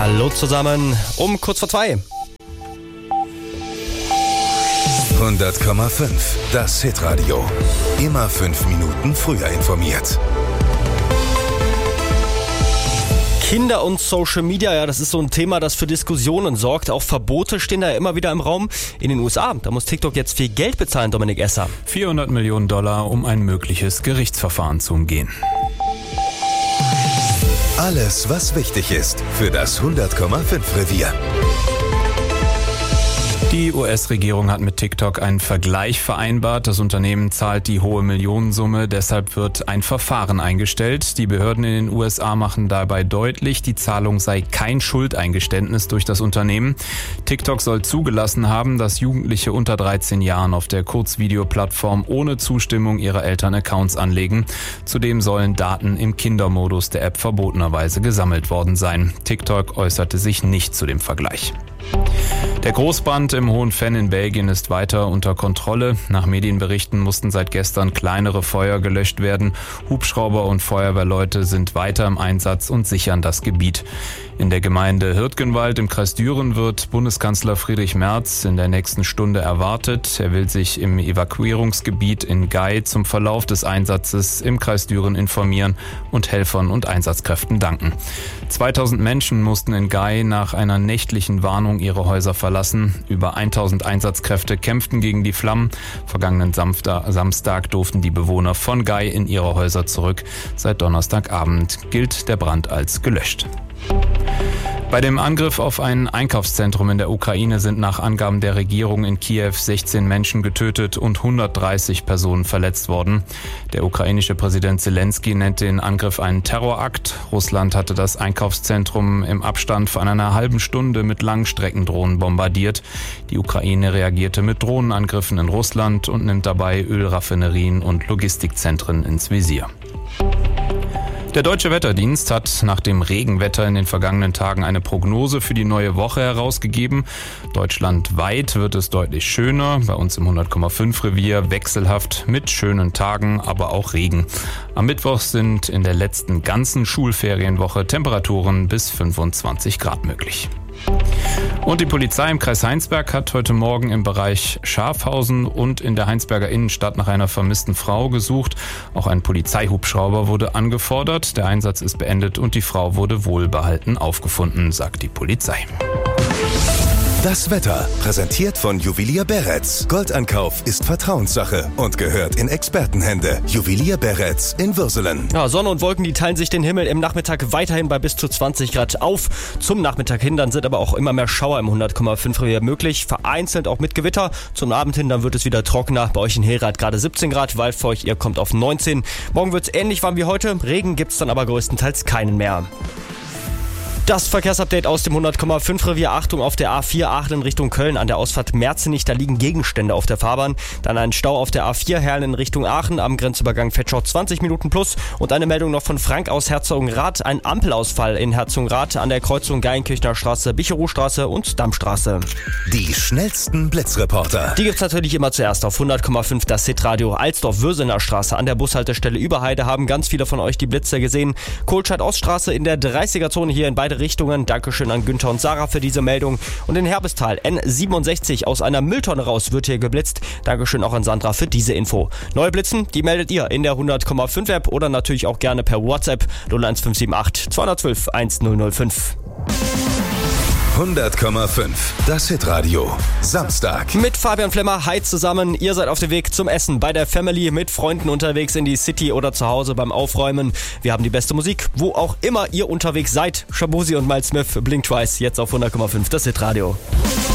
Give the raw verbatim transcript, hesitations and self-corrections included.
Hallo zusammen, um kurz vor zwei. hundert Komma fünf, das Hitradio. Immer fünf Minuten früher informiert. Kinder und Social Media, ja, das ist so ein Thema, das für Diskussionen sorgt. Auch Verbote stehen da ja immer wieder im Raum. In den U S A, da muss TikTok jetzt viel Geld bezahlen, Dominik Esser. vierhundert Millionen Dollar, um ein mögliches Gerichtsverfahren zu umgehen. Alles, was wichtig ist für das hundert Komma fünf Revier. Die U S-Regierung hat mit TikTok einen Vergleich vereinbart. Das Unternehmen zahlt die hohe Millionensumme, deshalb wird ein Verfahren eingestellt. Die Behörden in den U S A machen dabei deutlich, die Zahlung sei kein Schuldeingeständnis durch das Unternehmen. TikTok soll zugelassen haben, dass Jugendliche unter dreizehn Jahren auf der Kurzvideoplattform ohne Zustimmung ihrer Eltern Accounts anlegen. Zudem sollen Daten im Kindermodus der App verbotenerweise gesammelt worden sein. TikTok äußerte sich nicht zu dem Vergleich. Der Großbrand im Hohen Venn in Belgien ist weiter unter Kontrolle. Nach Medienberichten mussten seit gestern kleinere Feuer gelöscht werden. Hubschrauber und Feuerwehrleute sind weiter im Einsatz und sichern das Gebiet. In der Gemeinde Hirtgenwald im Kreis Düren wird Bundeskanzler Friedrich Merz in der nächsten Stunde erwartet. Er will sich im Evakuierungsgebiet in Gay zum Verlauf des Einsatzes im Kreis Düren informieren und Helfern und Einsatzkräften danken. zweitausend Menschen mussten in Gay nach einer nächtlichen Warnung ihre Häuser verlassen. Über tausend Einsatzkräfte kämpften gegen die Flammen. Vergangenen Samstag durften die Bewohner von Gay in ihre Häuser zurück. Seit Donnerstagabend gilt der Brand als gelöscht. Bei dem Angriff auf ein Einkaufszentrum in der Ukraine sind nach Angaben der Regierung in Kiew sechzehn Menschen getötet und hundertdreißig Personen verletzt worden. Der ukrainische Präsident Zelensky nennt den Angriff einen Terrorakt. Russland hatte das Einkaufszentrum im Abstand von einer halben Stunde mit Langstreckendrohnen bombardiert. Die Ukraine reagierte mit Drohnenangriffen in Russland und nimmt dabei Ölraffinerien und Logistikzentren ins Visier. Der Deutsche Wetterdienst hat nach dem Regenwetter in den vergangenen Tagen eine Prognose für die neue Woche herausgegeben. Deutschlandweit wird es deutlich schöner, bei uns im hundert Komma fünf Revier wechselhaft mit schönen Tagen, aber auch Regen. Am Mittwoch sind in der letzten ganzen Schulferienwoche Temperaturen bis fünfundzwanzig Grad möglich. Und die Polizei im Kreis Heinsberg hat heute Morgen im Bereich Schafhausen und in der Heinsberger Innenstadt nach einer vermissten Frau gesucht. Auch ein Polizeihubschrauber wurde angefordert. Der Einsatz ist beendet und die Frau wurde wohlbehalten aufgefunden, sagt die Polizei. Das Wetter, präsentiert von Juwelier Beretz. Goldankauf ist Vertrauenssache und gehört in Expertenhände. Juwelier Beretz in Würselen. Ja, Sonne und Wolken, die teilen sich den Himmel im Nachmittag weiterhin bei bis zu zwanzig Grad auf. Zum Nachmittag hin, dann sind aber auch immer mehr Schauer im hundert Komma fünf Revier möglich. Vereinzelt auch mit Gewitter. Zum Abend hin, dann wird es wieder trockener. Bei euch in Herat gerade siebzehn Grad, Waldfeucht, ihr kommt auf neunzehn. Morgen wird es ähnlich warm wie heute. Regen gibt's dann aber größtenteils keinen mehr. Das Verkehrsupdate aus dem hundert Komma fünf Revier. Achtung auf der A vier Aachen in Richtung Köln an der Ausfahrt Merzenich. Da liegen Gegenstände auf der Fahrbahn. Dann ein Stau auf der A vier Herlen in Richtung Aachen am Grenzübergang Vetschau zwanzig Minuten plus. Und eine Meldung noch von Frank aus Herzogenrath. Ein Ampelausfall in Herzogenrath an der Kreuzung Geilenkirchner Straße, Bicherow-Straße und Dammstraße. Die schnellsten Blitzreporter. Die gibt's natürlich immer zuerst auf hundert Komma fünf das Hitradio. Alsdorf-Würsener Straße an der Bushaltestelle Überheide haben ganz viele von euch die Blitze gesehen. Kohlscheid-Oststraße in der dreißiger-Zone hier in beide Richtungen. Dankeschön an Günther und Sarah für diese Meldung. Und in Herbestal N siebenundsechzig aus einer Mülltonne raus wird hier geblitzt. Dankeschön auch an Sandra für diese Info. Neue Blitzen, die meldet ihr in der hundert Komma fünf App oder natürlich auch gerne per WhatsApp null eins fünf sieben acht zwei eins zwei eins null null fünf. hundert Komma fünf, das Hitradio. Samstag. Mit Fabian Flemmer, hi zusammen. Ihr seid auf dem Weg zum Essen bei der Family, mit Freunden unterwegs in die City oder zu Hause beim Aufräumen. Wir haben die beste Musik, wo auch immer ihr unterwegs seid. Shabuzi und Miles Smith, Blink Twice, jetzt auf hundert Komma fünf, das Hitradio.